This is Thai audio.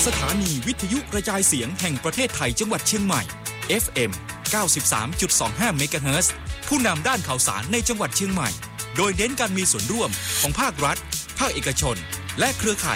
สถานีวิทยุกระจายเสียงแห่งประเทศไทยจังหวัดเชียงใหม่ FM 93.25 เมกะเฮิรตซ์ผู้นำด้านข่าวสารในจังหวัดเชียงใหม่โดยเน้นการมีส่วนร่วมของภาครัฐภาคเอกชนและเครือข่าย